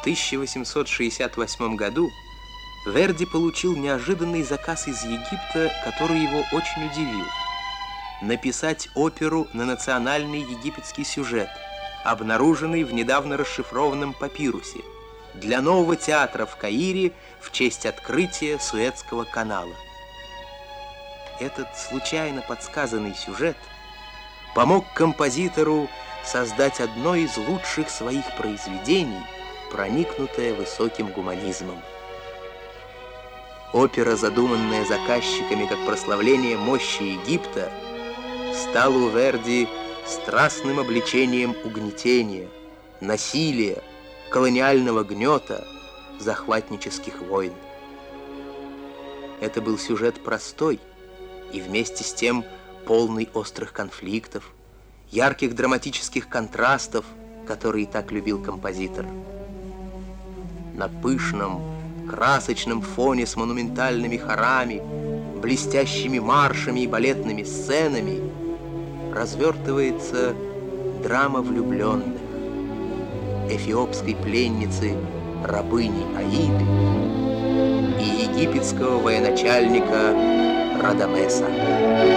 1868 году Верди получил неожиданный заказ из Египта, который его очень удивил. Написать оперу на национальный египетский сюжет, обнаруженный в недавно расшифрованном папирусе, для нового театра в Каире в честь открытия Суэцкого канала. Этот случайно подсказанный сюжет помог композитору создать одно из лучших своих произведений, проникнутое высоким гуманизмом. Опера, задуманная заказчиками как прославление мощи Египта, стала у Верди страстным обличением угнетения, насилия, колониального гнета, захватнических войн. Это был сюжет простой и вместе с тем полный острых конфликтов, ярких драматических контрастов, которые так любил композитор. На пышном, красочном фоне с монументальными хорами, блестящими маршами и балетными сценами развертывается драма влюбленных, эфиопской пленницы рабыни Аиды и египетского военачальника Радамеса.